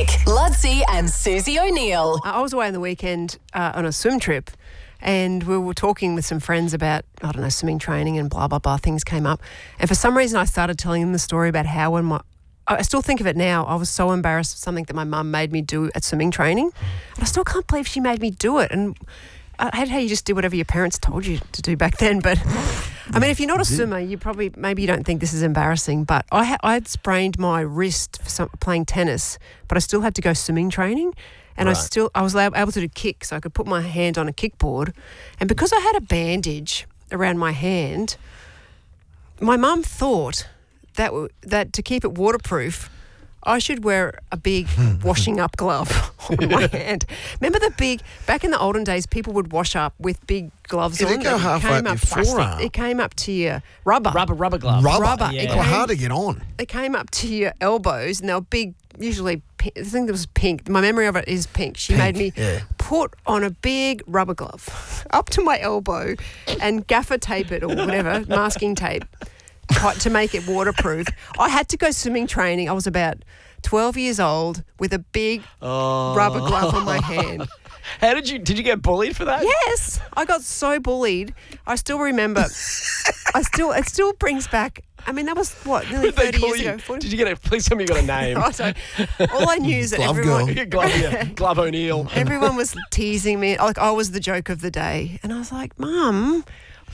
Nick, Ludsey and Susie O'Neill. I was away on the weekend on a swim trip, and we were talking with some friends about, I don't know, swimming training and blah, blah, blah, things came up. And for some reason I started telling them the story about how I still think of it now, I was so embarrassed of something that my mum made me do at swimming training. And I still can't believe she made me do it. And I hate how you just did whatever your parents told you to do back then. But, I mean, if you're not a swimmer, maybe you don't think this is embarrassing. But I had sprained my wrist for playing tennis, but I still had to go swimming training. And right. I was able to do kicks, so I could put my hand on a kickboard. And because I had a bandage around my hand, my mum thought that to keep it waterproof, I should wear a big washing up glove on my hand. Remember back in the olden days, people would wash up with big gloves on. Did it go halfway up your forearm? It came up to your rubber glove. Rubber. Yeah. Well, hard to get on. It came up to your elbows, and they were big, usually pink. I think it was pink. My memory of it is pink. She made me put on a big rubber glove up to my elbow and gaffer tape it or whatever, masking tape, to make it waterproof. I had to go swimming training. I was about 12 years old with a big rubber glove on my hand. How did you get bullied for that? Yes, I got so bullied. I still remember. It still brings back. I mean, that was nearly 30 years ago. 40? Did you get please tell me you got a name. All I knew is that Glove O'Neill. Everyone was teasing me. Like I was the joke of the day, and I was like, "Mum,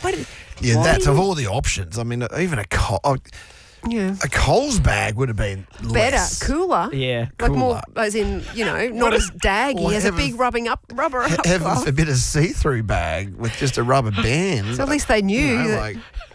of all the options. I mean, even a Coles bag would have been better, less. cooler. Yeah, like more, as in not as daggy as a big rubber up glove. A bit of see-through bag with just a rubber band. So at least they knew.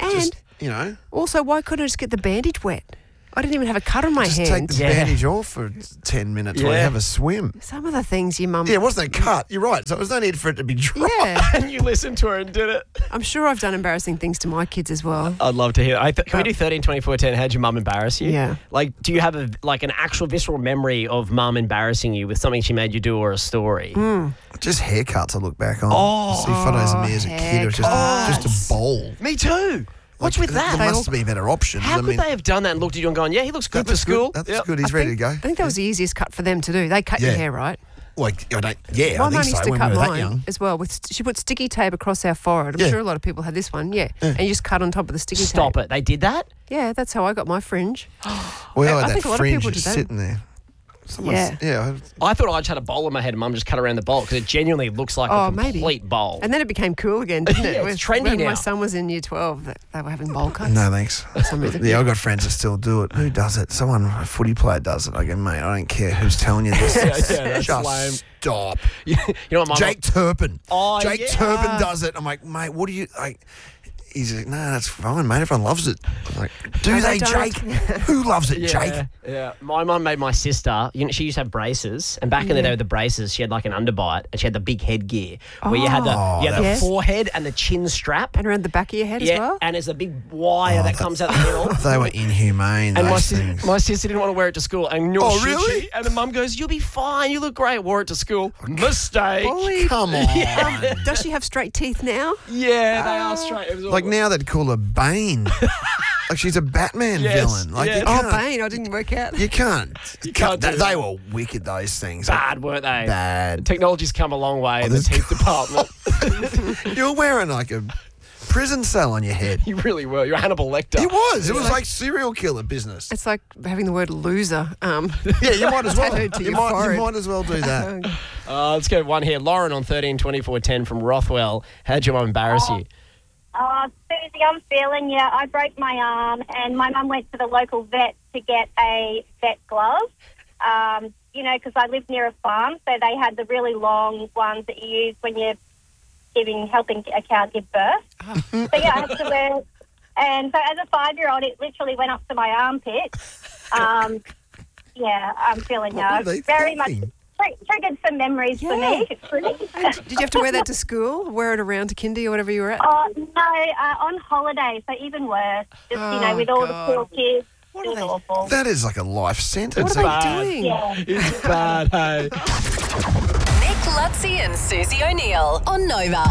Also, why couldn't I just get the bandage wet? I didn't even have a cut on my hand. Just take the bandage off for 10 minutes while you have a swim. Some of the things your mum... Yeah, it wasn't a cut. You're right. So there was no need for it to be dry. Yeah. And you listened to her and did it. I'm sure I've done embarrassing things to my kids as well. I'd love to hear. Can we do 13, 24, 10? How'd your mum embarrass you? Yeah. Like, do you have an actual visceral memory of mum embarrassing you with something she made you do or a story? Just haircuts I look back on. See photos of me as a kid. It was just a bowl. Me too. What's with that? There must be better options. How could they have done that and looked at you and gone, yeah, he looks good for school? That's good. He's ready to go. I think that was the easiest cut for them to do. They cut your hair, right? Well, My I think mum so. used to When cut we were that mine young. as well. She put sticky tape across our forehead. I'm sure a lot of people had this one, and you just cut on top of the sticky tape. Stop it. They did that? Yeah, that's how I got my fringe. Well, I that think a lot of fringe people just did that. sitting there. I thought I just had a bowl in my head and mum just cut around the bowl because it genuinely looks like a complete bowl. And then it became cool again, didn't it? It's trendy when now. my son was in year 12, they were having bowl cuts. No, thanks. For some reason. I've got friends that still do it. Who does it? A footy player does it. I go, mate, I don't care who's telling you this. That's just lame. stop. You know what, Jake Turpin. Jake Turpin does it. I'm like, mate, what do you... He's like, no, that's fine, mate. Everyone loves it. I'm like, do they, Jake? Who loves it, Jake? Yeah. My mum made my sister, she used to have braces, and back in the day with the braces, she had like an underbite, and she had the big headgear where you had the forehead and the chin strap. And around the back of your head as well? And there's a big wire that comes out the middle. They were inhumane, and those things. My sister didn't want to wear it to school. And really? And the mum goes, you'll be fine, you look great. Wore it to school. Mistake. Come on. Does she have straight teeth now? Yeah, they are straight. It was like now they'd call her Bane. Like she's a Batman villain. Like Bane, I didn't work out. You can't. They were wicked, those things. Bad, weren't they? Bad. Technology's come a long way in the teeth department. You were wearing like a prison cell on your head. You really were. You're Hannibal Lecter. It was. It was like serial killer business. It's like having the word loser. Yeah, you might as well. To You might as well do that. Let's go one here. Lauren on 13 24 10 from Rothwell. How'd your mum embarrass you? Susie, I'm feeling you. I broke my arm and my mum went to the local vet to get a vet glove, because I live near a farm, so they had the really long ones that you use when you're helping a cow give birth. So, I had to wear it. And so as a 5-year-old, it literally went up to my armpit. I'm feeling you. Very much triggered some memories for me. Did you have to wear that to school? Wear it around to kindy or whatever you were at? No, on holiday, so even worse. Just, with all the cool kids. It was awful. That is like a life sentence. What are they doing? Yeah. It's bad, hey. Nick, Ludsey and Susie O'Neill on Nova.